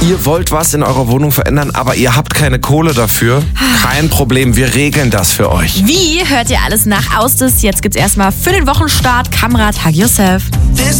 Ihr wollt was in eurer Wohnung verändern, aber ihr habt keine Kohle dafür? Kein Problem, wir regeln das für euch. Wie hört ihr alles nach Austis? Jetzt gibt's erstmal für den Wochenstart Kamrat Hug Yourself.